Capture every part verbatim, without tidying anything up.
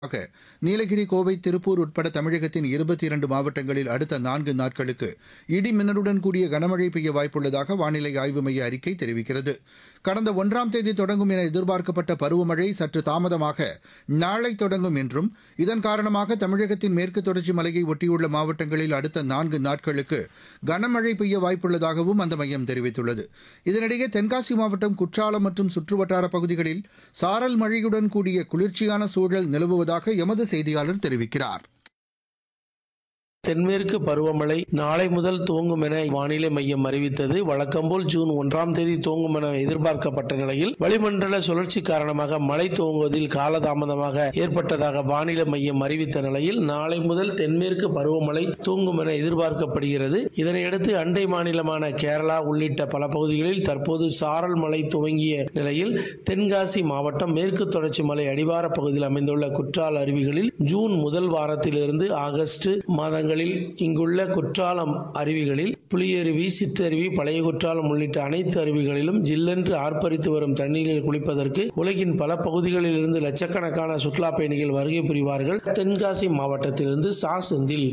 ஆக நீலகிரி, கோவை, திருப்பூர் உட்பட தமிழகத்தின் இருபத்தி இரண்டு மாவட்டங்களில் அடுத்த நான்கு நாட்களுக்கு இடி மின்னலுடன் கூடிய கனமழை பெய்ய வாய்ப்புள்ளதாக வானிலை ஆய்வு மைய அறிக்கை தெரிவிக்கிறது. கடந்த ஒன்றாம் தேதி தொடங்கும் என எதிர்பார்க்கப்பட்ட பருவமழை சற்று தாமதமாக நாளை தொடங்கும் என்றும், இதன் காரணமாக தமிழகத்தின் மேற்கு தொடர்ச்சி மலையை ஒட்டியுள்ள மாவட்டங்களில் அடுத்த நான்கு நாட்களுக்கு கனமழை பெய்ய வாய்ப்புள்ளதாகவும் அந்த மையம் தெரிவித்துள்ளது. இதனிடையே தென்காசி மாவட்டம் குற்றாலம் மற்றும் சுற்றுவட்டார பகுதிகளில் சாரல் மழையுடன் கூடிய குளிர்ச்சியான சூழல் நிலவுவதாக எமது செய்தியாளர் தெரிவிக்கிறார். தென்மேற்கு பருவமழை நாளை முதல் துவங்கும் என வானிலை மையம் அறிவித்தது. வழக்கம்போல் ஜூன் ஒன்றாம் தேதி துவங்கும் என எதிர்பார்க்கப்பட்ட நிலையில் வளிமண்டல சுழற்சி காரணமாக மழை துவங்குவதில் காலதாமதமாக ஏற்பட்டதாக வானிலை மையம் அறிவித்த நிலையில் நாளை முதல் தென்மேற்கு பருவமழை துவங்கும் என எதிர்பார்க்கப்படுகிறது. இதனையடுத்து அண்டை மாநிலமான கேரளா உள்ளிட்ட பல பகுதிகளில் தற்போது சாரல் மழை துவங்கிய நிலையில் தென்காசி மாவட்டம் மேற்கு தொடர்ச்சி மலை அடிவார பகுதியில் அமைந்துள்ள குற்றால அருவிகளில் ஜூன் முதல் வாரத்திலிருந்து ஆகஸ்ட் மாதங்கள் இங்குள்ள குற்றாலம் அருவிகளில் புலியருவி, சிற்றருவி, பழைய குற்றாலம் உள்ளிட்ட அனைத்து அருவிகளிலும் ஜில்லென்று ஆர்ப்பரித்து வரும் தண்ணீரில் குளிப்பதற்கு உலகின் பல பகுதிகளில் இருந்து லட்சக்கணக்கான சுற்றுலா பயணிகள் வருகை புரிவார்கள். தென்காசி மாவட்டத்திலிருந்து சா செந்தில்.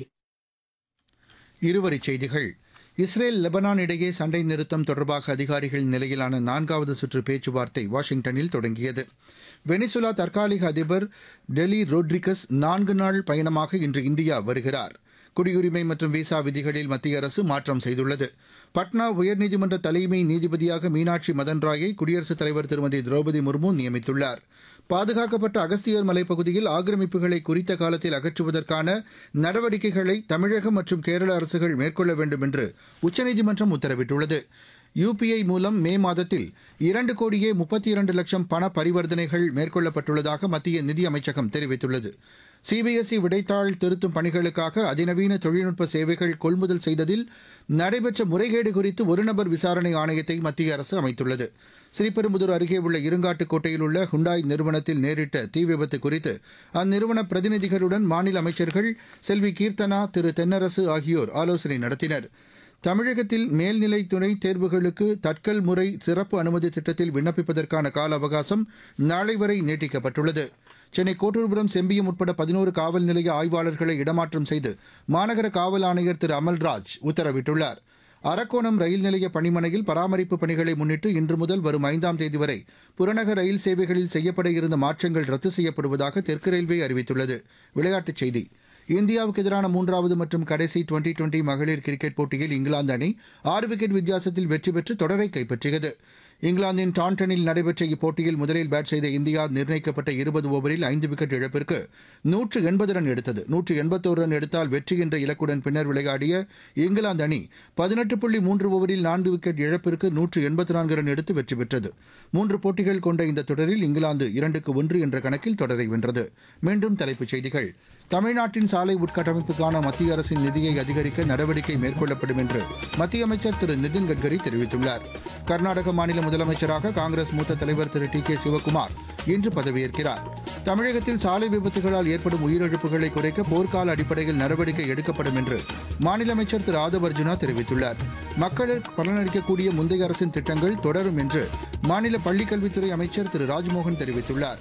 இருவரிச் செய்திகள். இஸ்ரேல் லெபனான் இடையே சண்டை நிறுத்தம் தொடர்பாக அதிகாரிகள் நிலையிலான நான்காவது சுற்று பேச்சுவார்த்தை வாஷிங்டனில் தொடங்கியது. வெனிசுலா தற்காலிக அதிபர் டெலி ரோட்ரிகஸ் நான்கு நாள் பயணமாக இன்று இந்தியா வருகிறார். குடியுரிமை மற்றும் விசா விதிகளில் மத்திய அரசு மாற்றம் செய்துள்ளது. பட்னா உயர்நீதிமன்ற தலைமை நீதிபதியாக மீனாட்சி மதன் ராயை குடியரசுத் தலைவர் திருமதி திரௌபதி முர்மு நியமித்துள்ளார். பாதுகாக்கப்பட்ட அகஸ்தியர் மலைப்பகுதியில் ஆக்கிரமிப்புகளை குறித்த காலத்தில் அகற்றுவதற்கான நடவடிக்கைகளை தமிழகம் மற்றும் கேரள அரசுகள் மேற்கொள்ள வேண்டும் என்று உச்சநீதிமன்றம் உத்தரவிட்டுள்ளது. யுபிஐ மூலம் மே மாதத்தில் இரண்டு கோடியே முப்பத்தி இரண்டு லட்சம் பண பரிவர்த்தனைகள் மேற்கொள்ளப்பட்டுள்ளதாக மத்திய நிதி அமைச்சகம் தெரிவித்துள்ளது. சிபிஎஸ்இ விடைத்தாள் திருத்தும் பணிகளுக்காக அதிநவீன தொழில்நுட்ப சேவைகள் கொள்முதல் செய்ததில் நடைபெற்ற முறைகேடு குறித்து ஒருநபர் விசாரணை ஆணையத்தை மத்திய அரசு அமைத்துள்ளது. ஸ்ரீபெரும்புதூர் அருகே உள்ள இருங்காட்டுக்கோட்டையில் உள்ள ஹுண்டாய் நிறுவனத்தில் நேரிட்ட தீ விபத்து குறித்து அந்நிறுவன பிரதிநிதிகளுடன் மாநில அமைச்சர்கள் செல்வி கீர்த்தனா, திரு தென்னரசு ஆகியோர் ஆலோசனை நடத்தினர். தமிழகத்தில் மேல்நிலை துணை தேர்வுகளுக்கு தட்கல் முறை சிறப்பு அனுமதி திட்டத்தில் விண்ணப்பிப்பதற்கான கால அவகாசம் நாளை வரை நீட்டிக்கப்பட்டுள்ளது. சென்னை கோட்டூர்புரம், செம்பியம் உட்பட பதினோரு காவல் நிலைய ஆய்வாளர்களை இடமாற்றம் செய்து மாநகர காவல் ஆணையர் திரு அமல்ராஜ் உத்தரவிட்டுள்ளார். அரக்கோணம் ரயில் நிலைய பணிமனையில் பராமரிப்பு பணிகளை முன்னிட்டு இன்று முதல் வரும் ஐந்தாம் தேதி வரை புறநகர் ரயில் சேவைகளில் செய்யப்பட இருந்த மாற்றங்கள் ரத்து செய்யப்படுவதாக தெற்கு ரயில்வே அறிவித்துள்ளது. விளையாட்டுச் செய்தி. இந்தியாவுக்கு எதிரான மூன்றாவது மற்றும் கடைசி டுவெண்டி டுவெண்டி மகளிர் கிரிக்கெட் போட்டியில் இங்கிலாந்து அணி ஆறு விக்கெட் வித்தியாசத்தில் வெற்றி பெற்று தொடரை கைப்பற்றியது. இங்கிலாந்தின் டாண்டனில் நடைபெற்ற இப்போட்டியில் முதலில் பேட் செய்த இந்தியா நிர்ணயிக்கப்பட்ட இருபது ஓவரில் ஐந்து விக்கெட் இழப்பிற்கு நூற்று எண்பது ரன் எடுத்தது. நூற்று எண்பத்தோரு ரன் எடுத்தால் வெற்றி என்ற இலக்குடன் பின்னர் விளையாடிய இங்கிலாந்து அணி பதினெட்டு புள்ளி மூன்று ஓவரில் நான்கு விக்கெட் இழப்பிற்கு நூற்று எண்பத்தி நான்கு ரன் எடுத்து வெற்றி பெற்றது. மூன்று போட்டிகள் கொண்ட இந்த தொடரில் இங்கிலாந்து இரண்டுக்கு ஒன்று என்ற கணக்கில் தொடரை வென்றது. மீண்டும் தலைப்புச் செய்திகள். தமிழ்நாட்டின் சாலை உட்கட்டமைப்புக்கான மத்திய அரசின் நிதியை அதிகரிக்க நடவடிக்கை மேற்கொள்ளப்படும் என்று மத்திய அமைச்சர் திரு நிதின் கட்கரி தெரிவித்துள்ளார். கர்நாடக மாநில முதலமைச்சராக காங்கிரஸ் மூத்த தலைவர் திரு டி கே சிவக்குமார் இன்று பதவியேற்கிறார். தமிழகத்தில் சாலை விபத்துகளால் ஏற்படும் உயிரிழப்புகளை குறைக்க போர்க்கால அடிப்படையில் நடவடிக்கை எடுக்கப்படும் என்று மாநில அமைச்சர் திரு ஆதவ் அர்ஜுனா தெரிவித்துள்ளார். மக்களுக்கு பலனளிக்கக்கூடிய முந்தைய அரசின் திட்டங்கள் தொடரும் என்று மாநில பள்ளிக்கல்வித்துறை அமைச்சர் திரு ராஜ்மோகன் தெரிவித்துள்ளார்.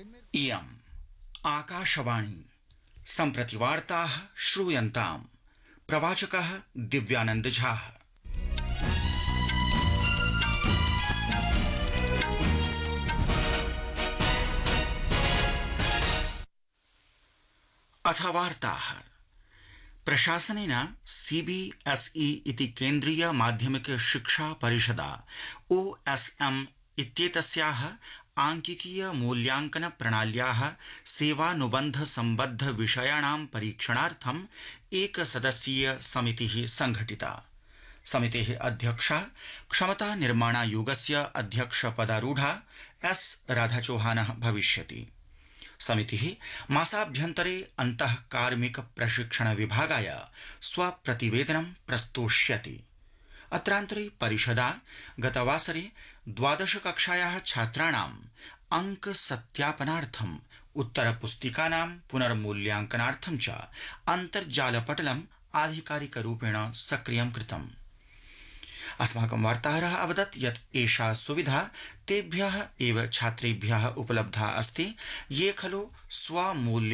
इयम् आकाशवाणी सम्प्रति वार्ताः श्रूयन्ताम्. प्रवाचकः दिव्यानंद झा. अथ वार्ताः. प्रशासनेन सीबीएसई इति केन्द्रीय माध्यमिक शिक्षा परिषदा ओएसएम इत्येतस्याः आंकिकीय मूल्यांकन प्रणाल्याः सेवानुबन्ध सम्बद्ध विषयाणां परीक्षणार्थम् एकसदस्यीय समितिः संघटिता. समितेः अध्यक्षा क्षमता निर्माणायोगस्य अध्यक्षपदारूढा एस राधाचौहानः भविष्यति. समितिः मासाभ्यन्तरे अन्तः कार्मिक प्रशिक्षण विभागाय स्वप्रतिवेदनं प्रस्तोष्यति. अत्रान्तरे परिषदा गतवासरे द्वादश कक्षायाः छात्राणाम् अंक सत्यापनार्थम् उत्तरपुस्तिकानां पुनर्मूल्यांकनार्थं च अन्तर्जालपटलम् आधिकारिकरूपेण सक्रियं कृतम्. अस्माकं वार्ताहरः अवदत् यत् एषा सुविधा तेभ्यः एव छात्रेभ्यः उपलब्धा अस्ति ये खलु स्वमूल्य